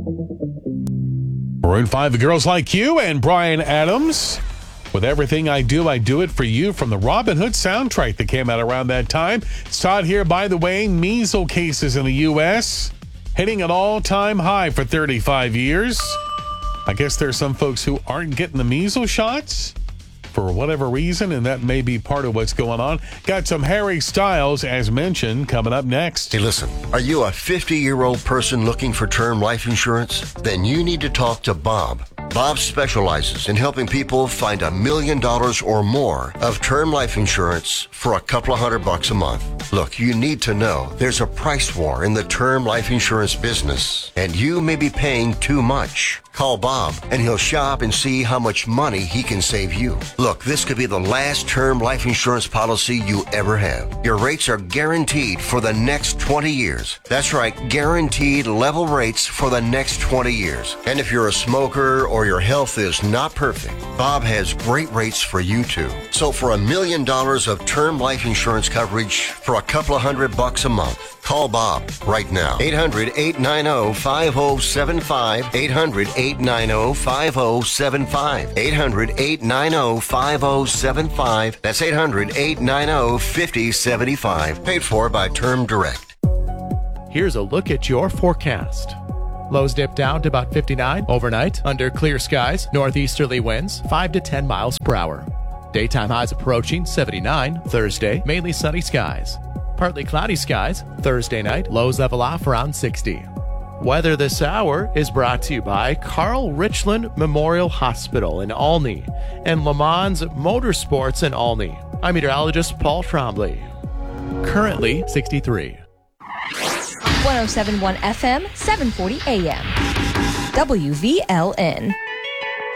Maroon 5, The Girls Like You, and Bryan Adams. With Everything I Do It For You, from the Robin Hood soundtrack that came out around that time. It's Todd here. By the way, measles cases in the U.S. hitting an all-time high for 35 years. I guess there's some folks who aren't getting the measles shots for whatever reason, and that may be part of what's going on. Got some Harry Styles, as mentioned, coming up next. Hey, listen, are you a 50-year-old person looking for term life insurance? Then you need to talk to Bob. Bob specializes in helping people find $1 million or more of term life insurance for a couple of $100 a month. Look, you need to know there's a price war in the term life insurance business, and you may be paying too much. Call Bob, and he'll shop and see how much money he can save you. Look, this could be the last term life insurance policy you ever have. Your rates are guaranteed for the next 20 years. That's right, guaranteed level rates for the next 20 years. And if you're a smoker or your health is not perfect, Bob has great rates for you too. So for $1 million of term life insurance coverage for a couple of $100 a month, call Bob right now. 800-890-5075. 800-890-5075. 800-890-5075. That's 800-890-5075. Paid for by Term Direct. Here's a look at your forecast. Lows dip down to about 59 overnight under clear skies. Northeasterly winds 5 to 10 miles per hour. Daytime highs approaching 79 Thursday. Mainly sunny skies. Partly cloudy skies Thursday night. Lows level off around 60. Weather this hour is brought to you by Carl Richland Memorial Hospital in Olney and Le Mans Motorsports in Olney. I'm meteorologist Paul Trombley. Currently 63. 107.1 FM, 740 AM. WVLN.